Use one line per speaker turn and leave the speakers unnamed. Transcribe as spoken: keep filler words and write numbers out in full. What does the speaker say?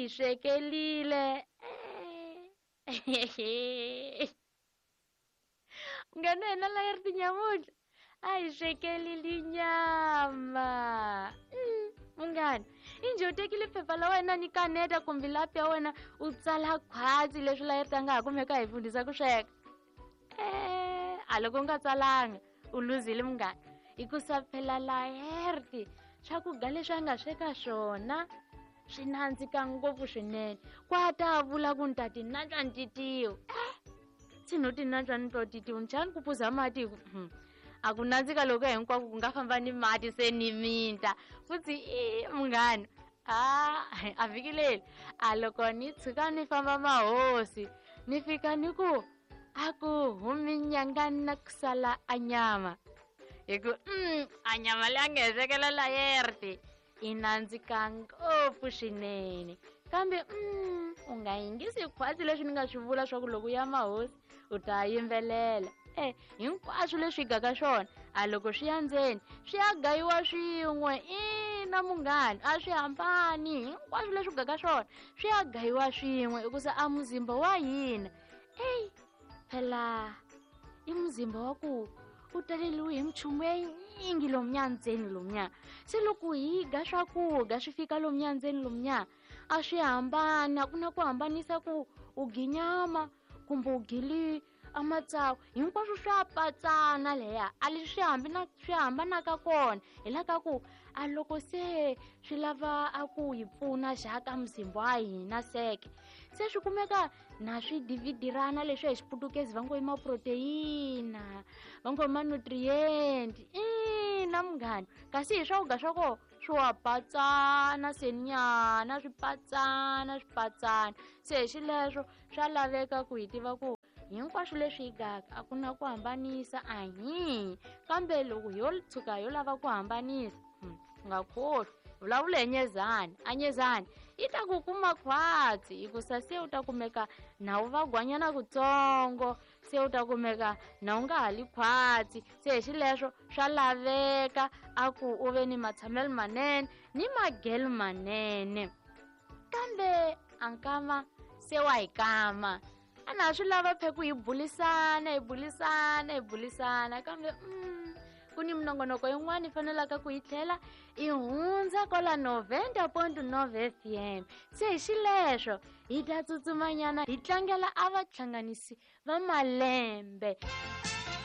hi swekelile. Munghana yena la yi ri tinyamutlha a hi swekelile nyama. Munghana i njhe u tekile phepha la wena ni kaneta kumbe lapi ya wena u tsala khwatsi leswi la yi ri ta nga ha kumeka hi fundisa ku sweka. Eh a loko u nga tsalanga u luzile munghana hikusa phela la herti swakudya leswi a nga sweka swona swi nandzika ngopfu swinene. Kwa ta vula ku ni ta ti nantswa ni titiwa. Si no ti nantswa ni to titiwa njhani ku phuza mati a ku nandzika loko hinkwako ku nga famba ni mati se ni minta futhi i munghana a a vhiki leri a loko ni tshuka ni famba mahosi ni fika ni ku a ku humi nyangani na ku sala a nyama hi ku mm, a nyama leyi a nga hi swekela la yerti i nandzika ngopfu swinene kambe mm, u nga yingisi khwatsi leswi ni nga swi vula swa ku loko u ya mahosi u ta yimbelela. Eh hinkwaswo leswi gaka swona a loko swi ya ndzeni swi ya gayiwa swin'we ina munghana a swi hambani hinkwaswo leswi gaka swona swi ya gayiwa swin'we hikusa a muzimba wa hina eyi phela i muzimba wa ku u taleliwe hi minchumu yinyingi lomuya ndzeni lomuya. Se loko hi ga swakudya swi fika lomuya ndzeni lomuya a swi hambani a ku na ku hambanisa ku u gi nyama kumbe u gili a matsawu hinkwaswo swa patsana leya a leswi swi hambana swi hambanaka kona hi la ka ku a loko se swi lava a ku hi pfuna xaka muzimba wa hina seke se swi kumeka na swi dividirana leswi hi xiputukezi va ngo i maproteina va ngo i manutrient ina munghana kasi hi swakudya swa kona swi wa patsana senyana swi patsana swi patsana se hi xileswo swa laveka ku hi tiva ku hinkwaswo leswi hi gaka a ku na ku hambanisa ahi kambe loko yo tshuka yo lava ku hambanisa u nga khohlwi vulavula hi nyezani a nyezani yi ta ku kuma khwatsi hikusa se u ta kumeka na u va gwanyana kutsongo se u ta kumeka na u nga hali khwatsi se hi xileswo swa laveka a ku u ve ni matshamelo manene ni maghelo manene kambe a nkama se wa hi kama a na swi lava pheku hi bulisana hi bulisana hi bulisana kambe mm, ku ni minongonoko yin'wana yi fanelaka ku yi tlhela i hundza kwala noventa point nove F M se hi xileswo hi ta tsutsumanyana hi tlangela a vatlanganisi va malembe.